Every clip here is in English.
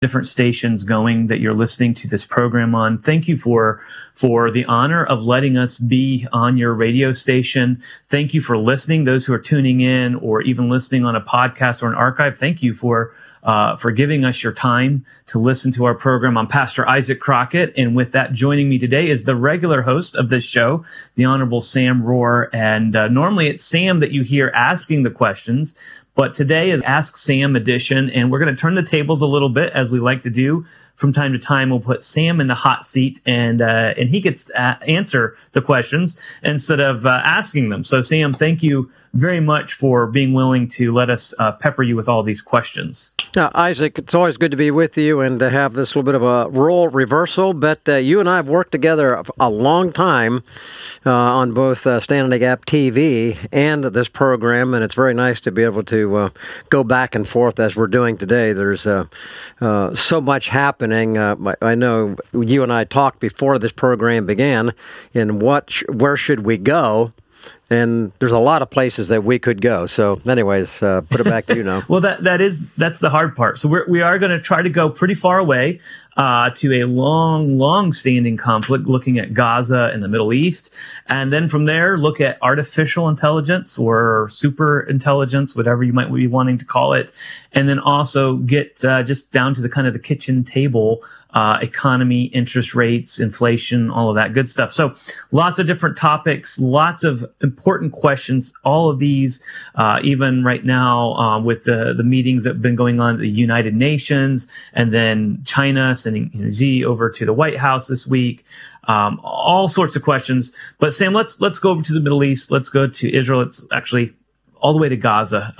different stations going that you're listening to this program on. Thank you for the honor of letting us be on your radio station. Thank you for listening. Those who are tuning in or even listening on a podcast or an archive, thank you for giving us your time to listen to our program. I'm Pastor Isaac Crockett, and with that, joining me today is the regular host of this show, the Honorable Sam Rohr. And normally it's Sam that you hear asking the questions, but today is Ask Sam edition, and we're going to turn the tables a little bit, as we like to do from time to time. We'll put Sam in the hot seat, and he gets to answer the questions instead of asking them. So, Sam, thank you very much for being willing to let us pepper you with all these questions. Isaac, it's always good to be with you and to have this little bit of a role reversal, but you and I have worked together a long time on both Stand in the Gap TV and this program, and it's very nice to be able to go back and forth as we're doing today. There's so much happening. I know you and I talked before this program began in where should we go? And there's a lot of places that we could go. So anyways, put it back to you now. Well, that's the hard part. So we are going to try to go pretty far away to a long standing conflict, looking at Gaza and the Middle East. And then from there, look at artificial intelligence or super intelligence, whatever you might be wanting to call it. And then also get just down to the kind of the kitchen table, economy, interest rates, inflation, all of that good stuff. So lots of different topics, lots of important questions. All of these, even right now, with the meetings that have been going on at the United Nations, and then China sending Xi over to the White House this week. All sorts of questions. But Sam, let's go over to the Middle East. Let's go to Israel. It's actually all the way to Gaza.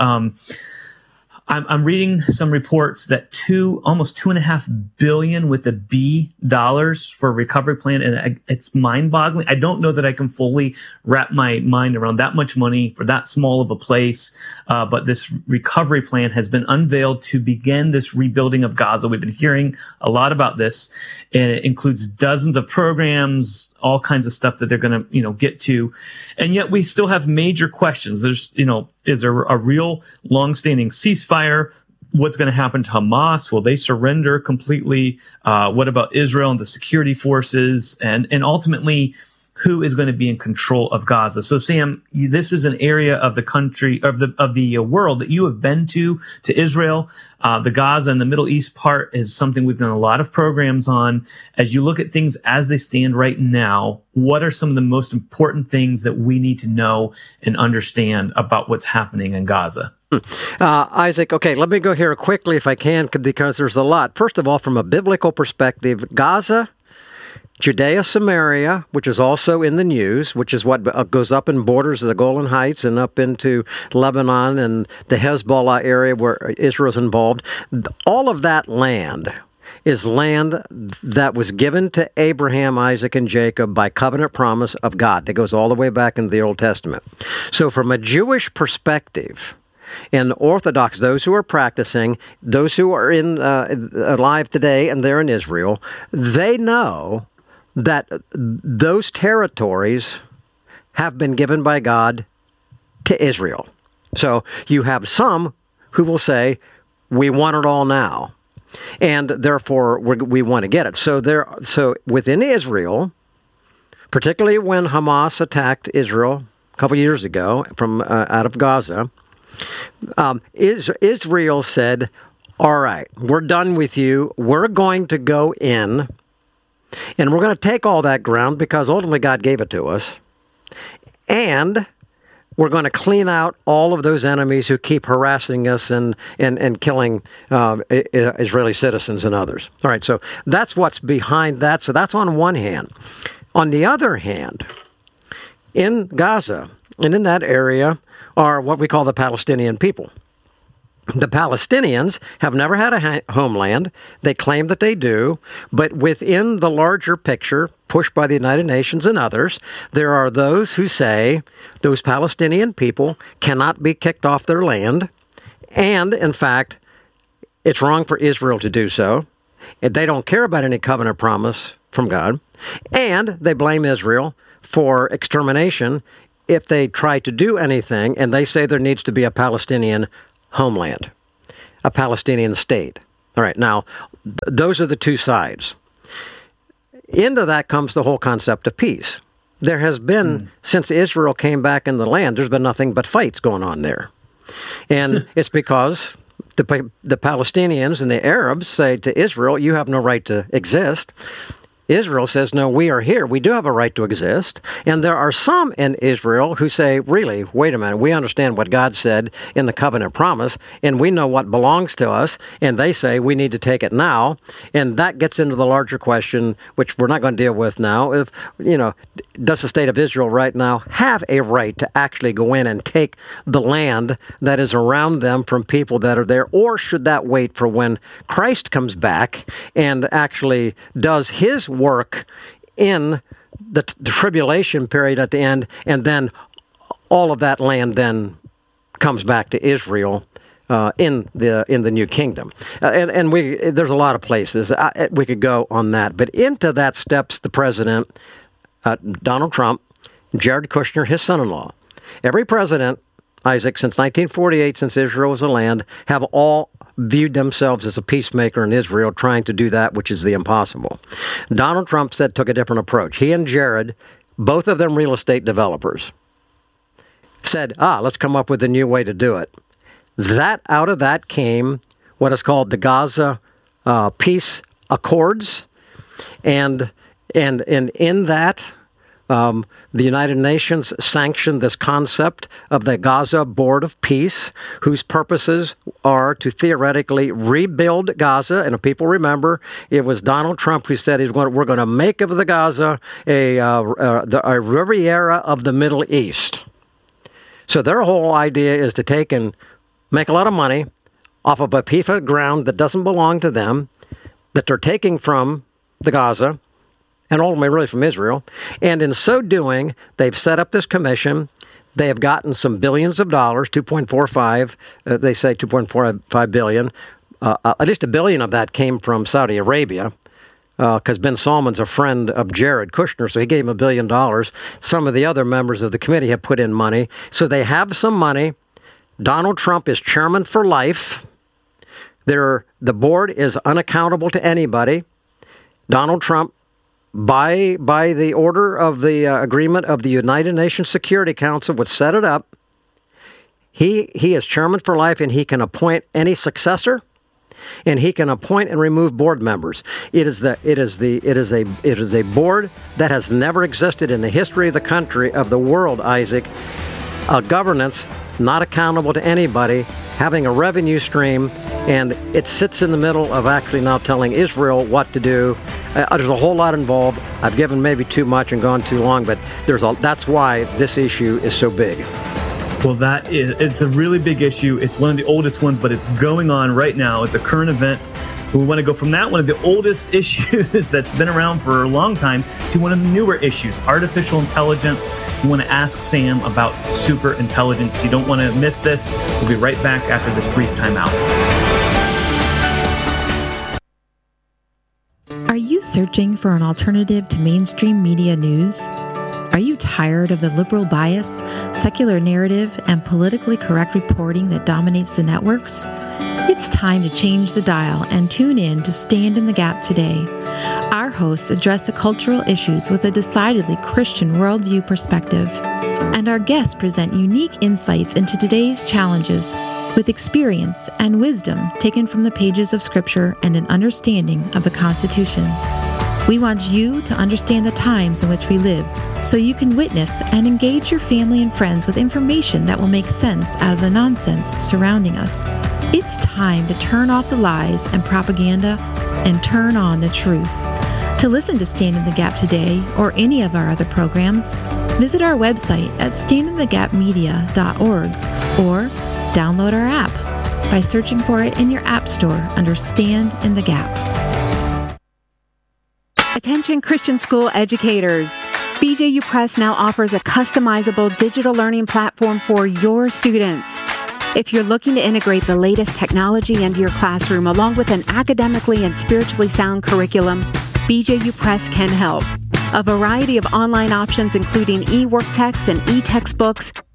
I'm reading some reports that almost $2.5 billion with a B dollars for a recovery plan, and it's mind-boggling. I don't know that I can fully wrap my mind around that much money for that small of a place. But this recovery plan has been unveiled to begin this rebuilding of Gaza. We've been hearing a lot about this, and it includes dozens of programs, all kinds of stuff that they're going to, get to. And yet we still have major questions. There's, is there a real long-standing ceasefire? What's going to happen to Hamas? Will they surrender completely? What about Israel and the security forces? And ultimately, who is going to be in control of Gaza? So, Sam, this is an area of the country, of the world that you have been to Israel. The Gaza and the Middle East part is something we've done a lot of programs on. As you look at things as they stand right now, what are some of the most important things that we need to know and understand about what's happening in Gaza? Isaac, okay, let me go here quickly if I can, because there's a lot. First of all, from a biblical perspective, Gaza, Judea, Samaria, which is also in the news, which is what goes up and borders the Golan Heights and up into Lebanon and the Hezbollah area where Israel's involved. All of that land is land that was given to Abraham, Isaac, and Jacob by covenant promise of God. That goes all the way back into the Old Testament. So from a Jewish perspective, and Orthodox, those who are practicing, those who are alive today and they're in Israel, they know that those territories have been given by God to Israel. So you have some who will say, we want it all now, and therefore we want to get it. So within Israel, particularly when Hamas attacked Israel a couple years ago from out of Gaza, Israel said, all right, we're done with you. We're going to go in, and we're going to take all that ground because ultimately God gave it to us. And we're going to clean out all of those enemies who keep harassing us and killing Israeli citizens and others. All right, so that's what's behind that. So that's on one hand. On the other hand, in Gaza and in that area are what we call the Palestinian people. The Palestinians have never had a homeland. They claim that they do, but within the larger picture, pushed by the United Nations and others, there are those who say those Palestinian people cannot be kicked off their land, and, in fact, it's wrong for Israel to do so. They don't care about any covenant promise from God, and they blame Israel for extermination if they try to do anything, and they say there needs to be a Palestinian homeland, a Palestinian state. All right, now, those are the two sides. Into that comes the whole concept of peace. There has been, since Israel came back in the land, there's been nothing but fights going on there. And it's because the Palestinians and the Arabs say to Israel, you have no right to exist. Israel says, no, we are here. We do have a right to exist. And there are some in Israel who say, really, wait a minute, we understand what God said in the covenant promise, and we know what belongs to us, and they say we need to take it now. And that gets into the larger question, which we're not going to deal with now, if, does the state of Israel right now have a right to actually go in and take the land that is around them from people that are there, or should that wait for when Christ comes back and actually does his work in the tribulation period at the end, and then all of that land then comes back to Israel in the new kingdom. And there's a lot of places we could go on that, but into that steps the president, Donald Trump, Jared Kushner, his son-in-law. Every president, Isaac, since 1948, since Israel was a land, have all viewed themselves as a peacemaker in Israel, trying to do that which is the impossible. Donald Trump took a different approach. He and Jared, both of them real estate developers, said, let's come up with a new way to do it. Out of that came what is called the Gaza Peace Accords, and in that, the United Nations sanctioned this concept of the Gaza Board of Peace, whose purposes are to theoretically rebuild Gaza. And if people remember, it was Donald Trump who said we're going to make of the Gaza a Riviera of the Middle East. So their whole idea is to take and make a lot of money off of a piece of ground that doesn't belong to them, that they're taking from the Gaza, and ultimately really from Israel. And in so doing, they've set up this commission. They have gotten some billions of dollars, 2.45, they say 2.45 billion. At least $1 billion of that came from Saudi Arabia, because Ben Salman's a friend of Jared Kushner, so he gave him $1 billion. Some of the other members of the committee have put in money. So they have some money. Donald Trump is chairman for life. The board is unaccountable to anybody. Donald Trump, by the order of the agreement of the United Nations Security Council, would set it up. He is chairman for life, and he can appoint any successor, and he can appoint and remove board members. It is a board that has never existed in the history of the country, of the world, Isaac. A governance not accountable to anybody, having a revenue stream, and it sits in the middle of actually now telling Israel what to do. There's a whole lot involved. I've given maybe too much and gone too long, but that's why this issue is so big. Well, it's a really big issue. It's one of the oldest ones, but it's going on right now. It's a current event. We want to go from that, one of the oldest issues that's been around for a long time, to one of the newer issues, artificial intelligence. We want to ask Sam about super intelligence. You don't want to miss this. We'll be right back after this brief timeout. Are you searching for an alternative to mainstream media news? Are you tired of the liberal bias, secular narrative, and politically correct reporting that dominates the networks? It's time to change the dial and tune in to Stand in the Gap today. Our hosts address the cultural issues with a decidedly Christian worldview perspective, and our guests present unique insights into today's challenges with experience and wisdom taken from the pages of Scripture and an understanding of the Constitution. We want you to understand the times in which we live, so you can witness and engage your family and friends with information that will make sense out of the nonsense surrounding us. It's time to turn off the lies and propaganda and turn on the truth. To listen to Stand in the Gap today or any of our other programs, visit our website at standinthegapmedia.org or download our app by searching for it in your app store under Stand in the Gap. Attention Christian school educators. BJU Press now offers a customizable digital learning platform for your students. If you're looking to integrate the latest technology into your classroom along with an academically and spiritually sound curriculum, BJU Press can help. A variety of online options including e-work texts and e-textbooks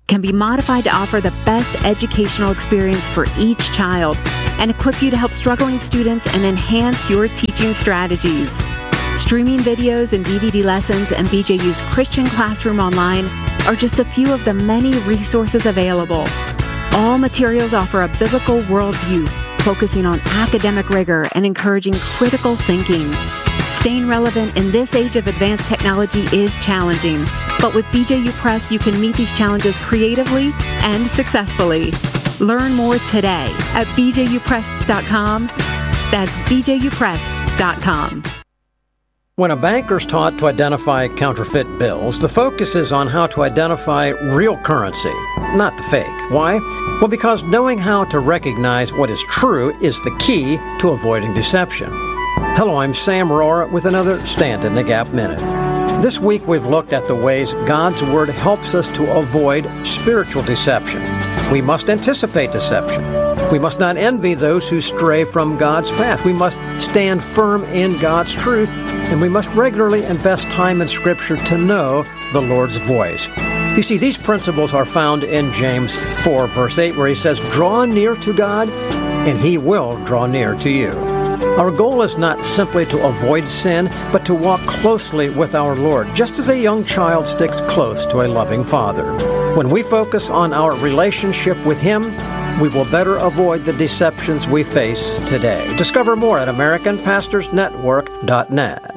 can be modified to offer the best educational experience for each child and equip you to help struggling students and enhance your teaching strategies. Streaming videos and DVD lessons and BJU's Christian Classroom Online are just a few of the many resources available. All materials offer a biblical worldview, focusing on academic rigor and encouraging critical thinking. Staying relevant in this age of advanced technology is challenging, but with BJU Press, you can meet these challenges creatively and successfully. Learn more today at bjupress.com. That's bjupress.com. When a banker's taught to identify counterfeit bills, the focus is on how to identify real currency, not the fake. Why? Well, because knowing how to recognize what is true is the key to avoiding deception. Hello, I'm Sam Rohrer with another Stand in the Gap Minute. This week we've looked at the ways God's Word helps us to avoid spiritual deception. We must anticipate deception. We must not envy those who stray from God's path. We must stand firm in God's truth, and we must regularly invest time in Scripture to know the Lord's voice. You see, these principles are found in James 4, verse 8, where he says, "Draw near to God, and He will draw near to you." Our goal is not simply to avoid sin, but to walk closely with our Lord, just as a young child sticks close to a loving father. When we focus on our relationship with Him, we will better avoid the deceptions we face today. Discover more at AmericanPastorsNetwork.net.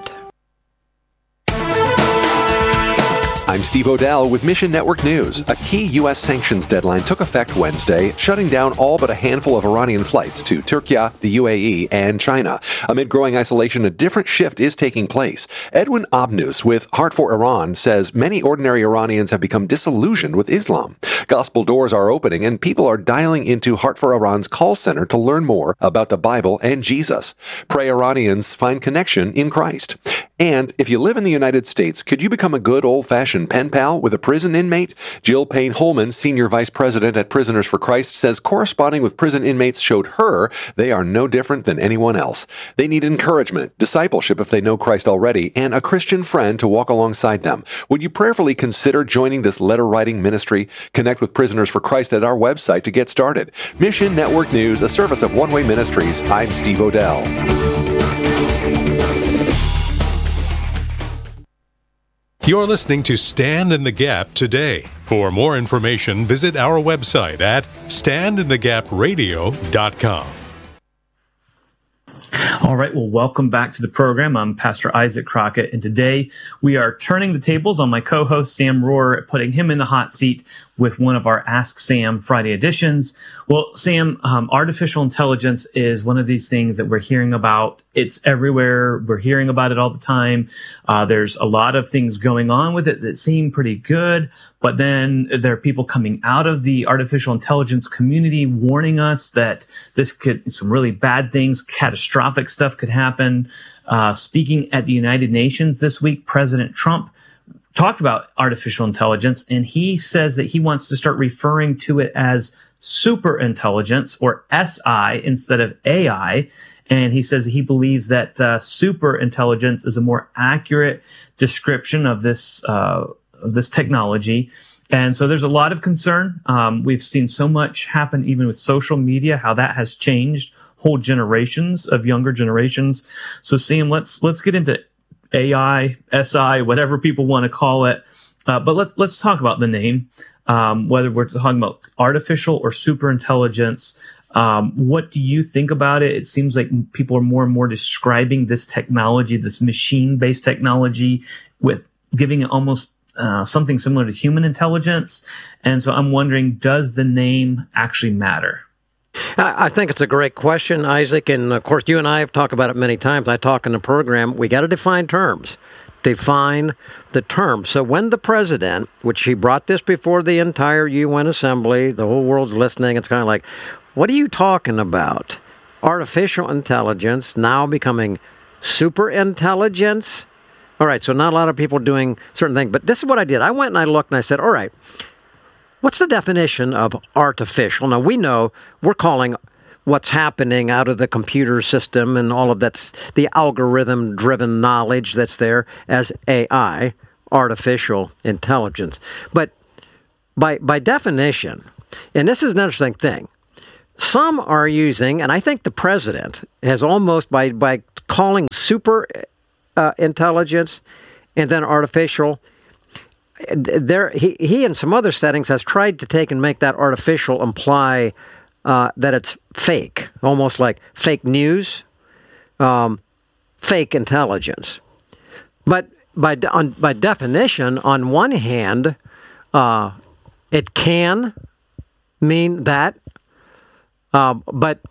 I'm Steve Odell with Mission Network News. A key U.S. sanctions deadline took effect Wednesday, shutting down all but a handful of Iranian flights to Turkey, the UAE, and China. Amid growing isolation, a different shift is taking place. Edwin Obnus with Heart for Iran says many ordinary Iranians have become disillusioned with Islam. Gospel doors are opening, and people are dialing into Heart for Iran's call center to learn more about the Bible and Jesus. Pray Iranians find connection in Christ. And if you live in the United States, could you become a good old-fashioned pen pal with a prison inmate? Jill Payne-Holman, Senior Vice President at Prisoners for Christ, says corresponding with prison inmates showed her they are no different than anyone else. They need encouragement, discipleship if they know Christ already, and a Christian friend to walk alongside them. Would you prayerfully consider joining this letter-writing ministry? Connect with Prisoners for Christ at our website to get started. Mission Network News, a service of One Way Ministries. I'm Steve Odell. You're listening to Stand in the Gap today. For more information, visit our website at standinthegapradio.com. All right, well, welcome back to the program. I'm Pastor Isaac Crockett, and today we are turning the tables on my co-host, Sam Rohrer, putting him in the hot seat with one of our Ask Sam Friday editions. Well, Sam, artificial intelligence is one of these things that we're hearing about. It's everywhere. We're hearing about it all the time. There's a lot of things going on with it that seem pretty good, but then there are people coming out of the artificial intelligence community warning us that some really bad things, catastrophic stuff could happen. Speaking at the United Nations this week, President Trump talked about artificial intelligence, and he says that he wants to start referring to it as super intelligence, or SI, instead of AI. And he says he believes that super intelligence is a more accurate description of this technology. And so there's a lot of concern. We've seen so much happen even with social media, how that has changed whole generations of younger generations. So Sam, let's get into AI, SI, whatever people want to call it. But let's talk about the name, whether we're talking about artificial or super intelligence. What do you think about it? It seems like people are more and more describing this technology, this machine-based technology, with giving it almost something similar to human intelligence. And so I'm wondering, does the name actually matter? I think it's a great question, Isaac. And of course, you and I have talked about it many times. I talk in the program, we got to define terms. Define the term. So when the president, which he brought this before the entire UN Assembly, the whole world's listening, it's kind of like, what are you talking about? Artificial intelligence now becoming super intelligence? All right, so not a lot of people doing certain things, but this is what I did. I went and I looked and I said, all right, what's the definition of artificial? Now, we know we're calling what's happening out of the computer system and all of that's the algorithm-driven knowledge that's there as AI, artificial intelligence. But by definition, and this is an interesting thing, some are using, and I think the president has almost, by calling super intelligence and then artificial, he in some other settings has tried to take and make that artificial imply that it's fake, almost like fake news, fake intelligence. But by definition, on one hand, it can mean that, but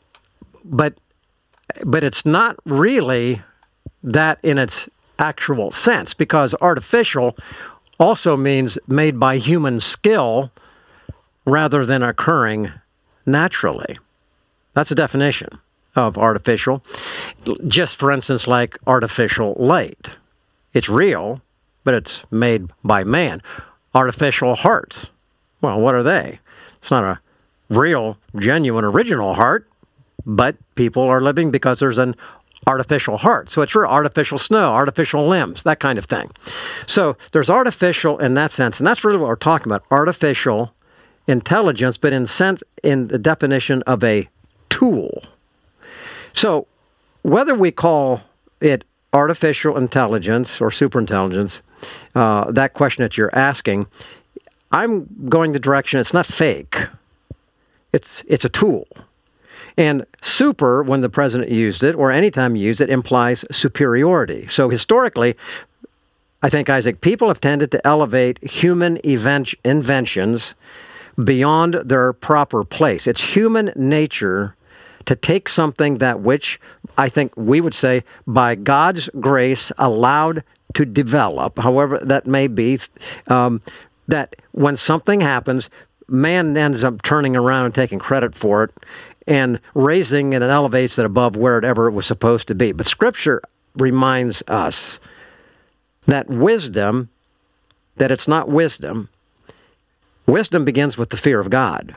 it's not really that in its actual sense, because artificial also means made by human skill rather than occurring naturally. That's a definition of artificial. Just for instance, like artificial light. It's real, but it's made by man. Artificial hearts. Well, what are they? It's not a real, genuine, original heart, but people are living because there's an artificial heart. So it's real. Artificial snow, artificial limbs, that kind of thing. So there's artificial in that sense, and that's really what we're talking about, artificial intelligence, but in the definition of a tool. So whether we call it artificial intelligence or superintelligence, that question that you're asking, I'm going the direction it's not fake. It's a tool. And super, when the president used it, or anytime he used it, implies superiority. So historically, I think, Isaac, people have tended to elevate human inventions beyond their proper place. It's human nature to take something that which I think we would say by God's grace allowed to develop, however that may be, that when something happens, man ends up turning around and taking credit for it and raising it and elevates it above wherever it was supposed to be. But Scripture reminds us that wisdom, that it's not wisdom. Wisdom begins with the fear of God,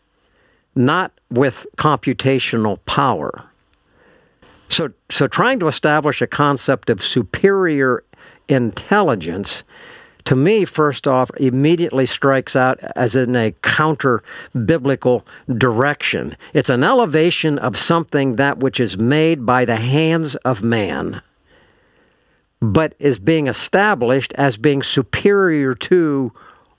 not with computational power. So trying to establish a concept of superior intelligence, to me, first off, immediately strikes out as in a counter-biblical direction. It's an elevation of something that which is made by the hands of man, but is being established as being superior to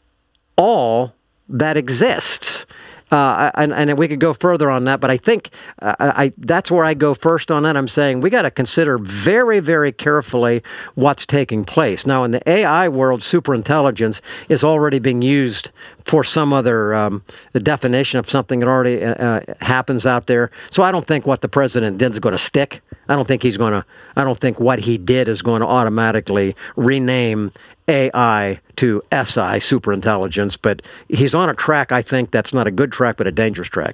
all that exists. And we could go further on that, but I think that's where I go first on that. I'm saying we got to consider very, very carefully what's taking place. Now, in the AI world, superintelligence is already being used for some other the definition of something that already happens out there. So I don't think what the president did is going to stick. I don't think what he did is going to automatically rename AI to SI, superintelligence, but he's on a track, I think, that's not a good track, but a dangerous track.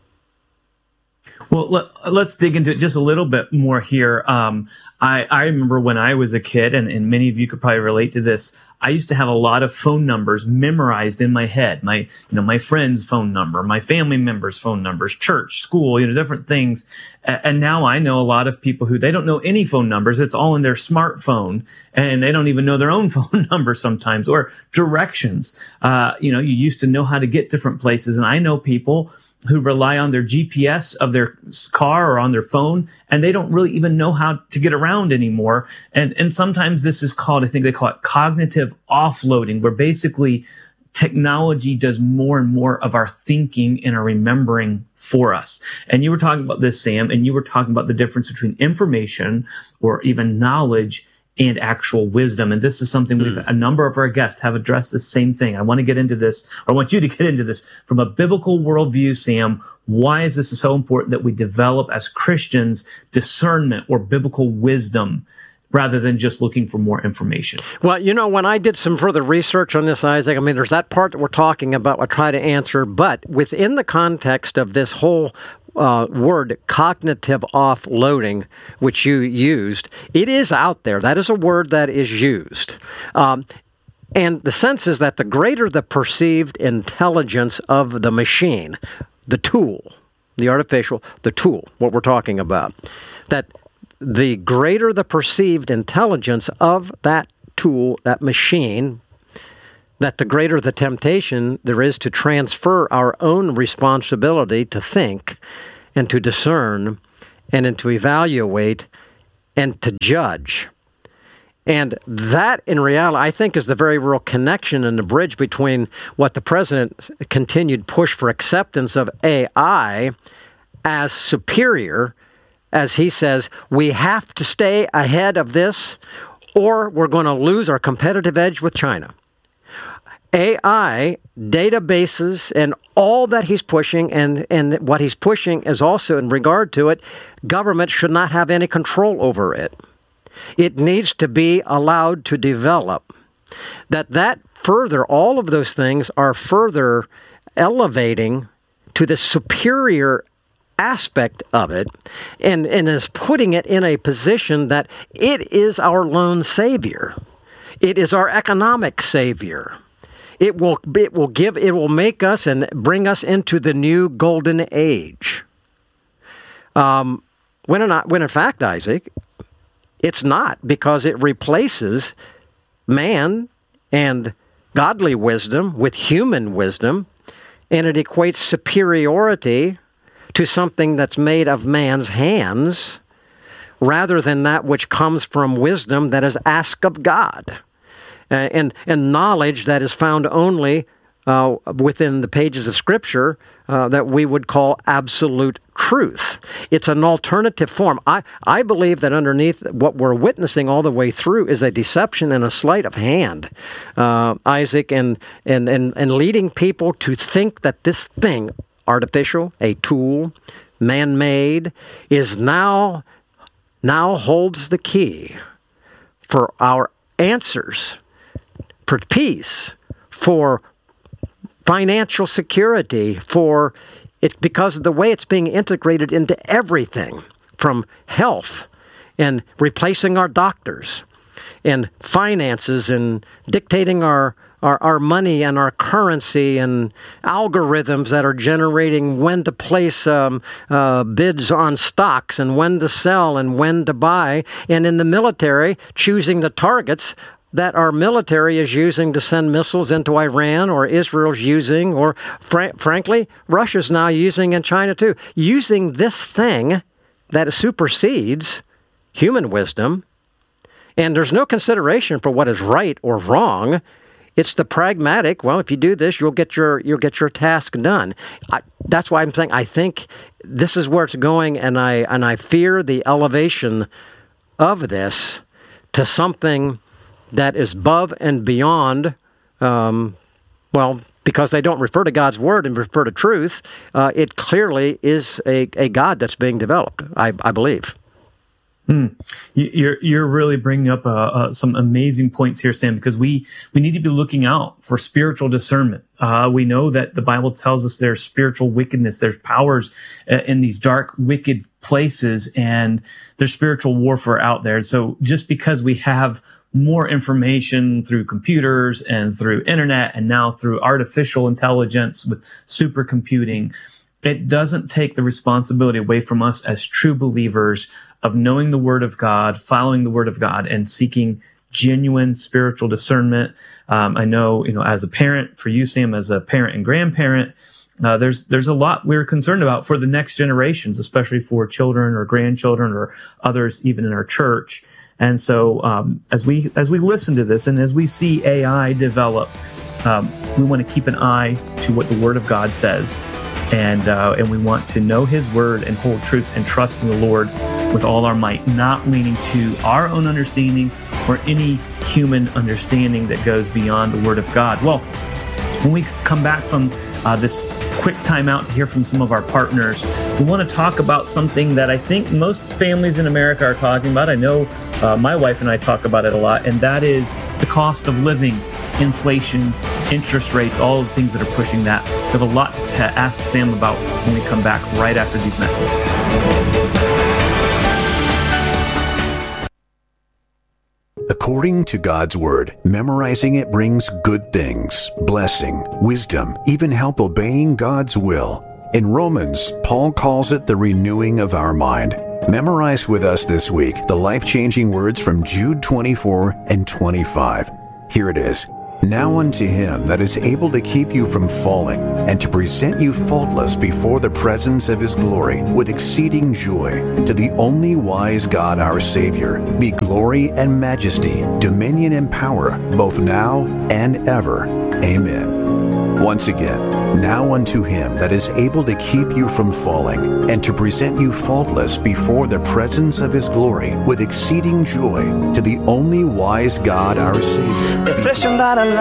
Well, let's dig into it just a little bit more here. I remember when I was a kid, and many of you could probably relate to this, I used to have a lot of phone numbers memorized in my head. My friend's phone number, my family members' phone numbers, church, school, different things. And now I know a lot of people who they don't know any phone numbers. It's all in their smartphone, and they don't even know their own phone number sometimes, or directions. You used to know how to get different places, and I know people who rely on their GPS of their car or on their phone, and they don't really even know how to get around anymore. And sometimes this is called, I think they call it cognitive offloading, where basically technology does more and more of our thinking and our remembering for us. And you were talking about this, Sam, and you were talking about the difference between information or even knowledge and actual wisdom. And this is something a number of our guests have addressed the same thing. I want to get into this, or I want you to get into this from a biblical worldview, Sam. Why is this so important that we develop as Christians discernment or biblical wisdom rather than just looking for more information? Well, when I did some further research on this, Isaac, there's that part that we're talking about, I'll try to answer, but within the context of this whole word cognitive offloading, which you used, it is out there. That is a word that is used. And the sense is that the greater the perceived intelligence of the machine, the tool, the artificial, the tool, what we're talking about, that the greater the perceived intelligence of that tool, that machine, that the greater the temptation there is to transfer our own responsibility to think and to discern and to evaluate and to judge. And that, in reality, I think is the very real connection and the bridge between what the president's continued push for acceptance of AI as superior, as he says, we have to stay ahead of this or we're going to lose our competitive edge with China. AI, databases, and all that he's pushing, and what he's pushing is also in regard to it, government should not have any control over it. It needs to be allowed to develop. That further, all of those things are further elevating to the superior aspect of it, and is putting it in a position that it is our lone savior. It is our economic savior. It will make us and bring us into the new golden age. When in fact, Isaac, it's not, because it replaces man and godly wisdom with human wisdom, and it equates superiority to something that's made of man's hands rather than that which comes from wisdom that is asked of God. And knowledge that is found only within the pages of Scripture that we would call absolute truth. It's an alternative form. I believe that underneath what we're witnessing all the way through is a deception and a sleight of hand, Isaac, and leading people to think that this thing, artificial, a tool, man-made, is now holds the key for our answers, for peace, for financial security, for it, because of the way it's being integrated into everything from health and replacing our doctors and finances and dictating our money and our currency and algorithms that are generating when to place bids on stocks and when to sell and when to buy. And in the military, choosing the targets that our military is using to send missiles into Iran, or Israel's using, or frankly, Russia's now using in China too. Using this thing that supersedes human wisdom, and there's no consideration for what is right or wrong. It's the pragmatic, well, if you do this, you'll get your task done. That's why I'm saying I think this is where it's going, and I fear the elevation of this to something that is above and beyond, because they don't refer to God's word and refer to truth, it clearly is a God that's being developed, I believe. You're really bringing up some amazing points here, Sam, because we need to be looking out for spiritual discernment. We know that the Bible tells us there's spiritual wickedness, there's powers in these dark, wicked places, and there's spiritual warfare out there. So just because we have more information through computers and through internet and now through artificial intelligence with supercomputing, it doesn't take the responsibility away from us as true believers of knowing the Word of God, following the Word of God, and seeking genuine spiritual discernment. I know, as a parent, for you, Sam, as a parent and grandparent, there's a lot we're concerned about for the next generations, especially for children or grandchildren or others, even in our church. And so, as we listen to this and as we see AI develop, we want to keep an eye to what the Word of God says, and we want to know His Word and hold truth and trust in the Lord with all our might, not leaning to our own understanding or any human understanding that goes beyond the Word of God. Well, when we come back from this quick time out to hear from some of our partners, we want to talk about something that I think most families in America are talking about. I know my wife and I talk about it a lot, and that is the cost of living, inflation, interest rates, all the things that are pushing that. We have a lot to ask Sam about when we come back right after these messages. According to God's Word, memorizing it brings good things, blessing, wisdom, even help obeying God's will. In Romans, Paul calls it the renewing of our mind. Memorize with us this week the life-changing words from Jude 24 and 25. Here it is. Now unto him that is able to keep you from falling, and to present you faultless before the presence of his glory with exceeding joy, to the only wise God our Savior, be glory and majesty, dominion and power, both now and ever. Amen. Once again, now unto him that is able to keep you from falling, and to present you faultless before the presence of his glory with exceeding joy, to the only wise God our Savior. The station that I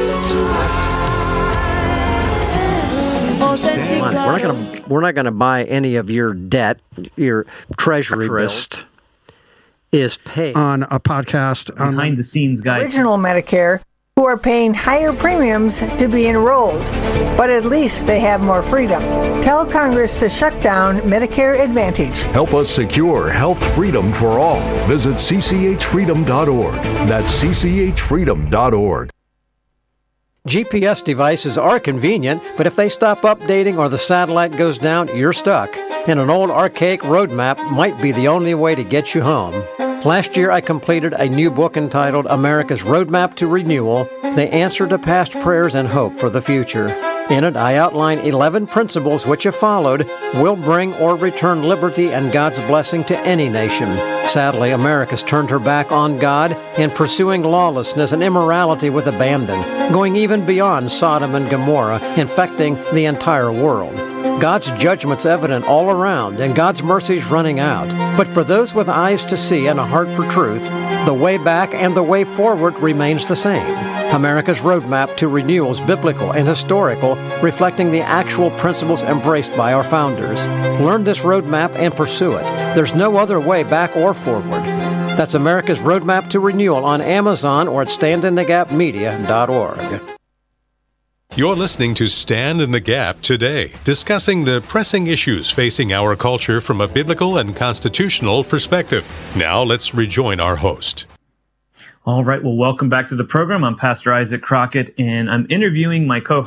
love. We're not gonna buy any of your debt. Your treasury bill is paid on a podcast behind the scenes guide. Original Medicare, who are paying higher premiums to be enrolled, but at least they have more freedom. Tell Congress to shut down Medicare Advantage. Help us secure health freedom for all. Visit cchfreedom.org. That's cchfreedom.org. GPS devices are convenient, but if they stop updating or the satellite goes down, you're stuck. And an old archaic road map might be the only way to get you home. Last year, I completed a new book entitled America's Roadmap to Renewal, the answer to past prayers and hope for the future. In it, I outline 11 principles which, if followed, will bring or return liberty and God's blessing to any nation. Sadly, America's turned her back on God in pursuing lawlessness and immorality with abandon, going even beyond Sodom and Gomorrah, infecting the entire world. God's judgment's evident all around, and God's mercy's running out. But for those with eyes to see and a heart for truth, the way back and the way forward remains the same. America's Roadmap to Renewal is biblical and historical, reflecting the actual principles embraced by our founders. Learn this roadmap and pursue it. There's no other way back or forward. That's America's Roadmap to Renewal on Amazon or at standinthegapmedia.org. You're listening to Stand in the Gap today, discussing the pressing issues facing our culture from a biblical and constitutional perspective. Now let's rejoin our host. All right. Well, welcome back to the program. I'm Pastor Isaac Crockett, and I'm interviewing my co-host